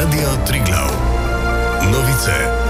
Radio Triglav. Novice.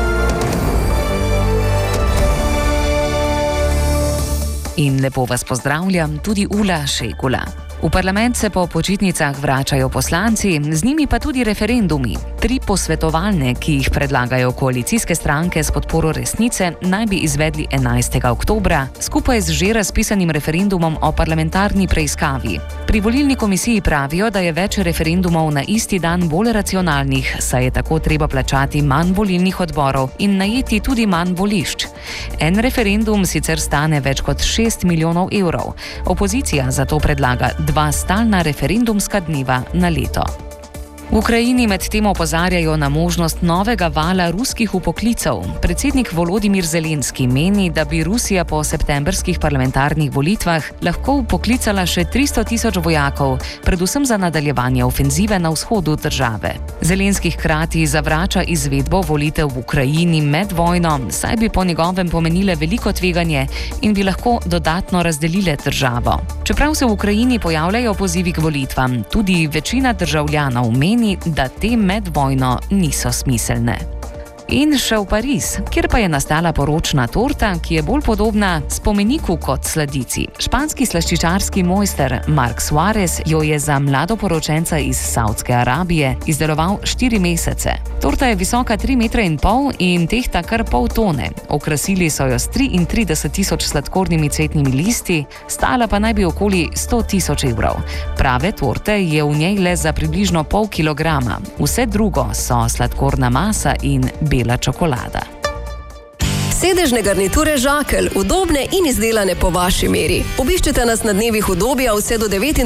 In lepo vas pozdravljam, tudi Ula Šegula. V parlament se po počitnicah vračajo poslanci, z njimi pa tudi referendumi. 3 posvetovalne, ki jih predlagajo koalicijske stranke s podporo Resnice, naj bi izvedli 11. oktobra, skupaj z že razpisanim referendumom o parlamentarni preiskavi. Pri volilni komisiji pravijo, da je več referendumov na isti dan bolj racionalnih, saj je tako treba plačati manj volilnih odborov in najeti tudi manj volišč. En referendum sicer stane več kot 6 milijonov evrov. Opozicija zato predlaga 2 stalna referendumska dneva na leto. V Ukrajini medtem opozarjajo na možnost novega vala ruskih vpoklicev. Predsednik Volodimir Zelenski meni, da bi Rusija po septembrskih parlamentarnih volitvah lahko vpoklicala še 300.000 vojakov, predvsem za nadaljevanje ofenzive na vzhodu države. Zelenski hkrati zavrača izvedbo volitev v Ukrajini med vojno, saj bi po njegovem pomenile veliko tveganje in bi lahko dodatno razdelile državo. Čeprav se v Ukrajini pojavljajo pozivi k volitvam, tudi večina državljanov meni, da te med vojno niso smiselne. In še v Pariz, kjer pa je nastala poročna torta, ki je bolj podobna spomeniku kot sladici. Španski slaščičarski mojster Marc Suarez jo je za mladoporočenca iz Saudske Arabije izdeloval 4 mesece. Torta je visoka 3,5 metra in tehta kar pol tone. Okrasili so jo s 33.000 sladkornimi cvetnimi listi, stala pa naj bi okoli 100.000 evrov. Prave torte je v njej le za približno pol kilograma. Vse drugo so sladkorna masa in bela čokolada. Sedežne garniture Žakelj, udobne in izdelane po vaši meri. Obiščite nas na dnevih udobja vse do 29.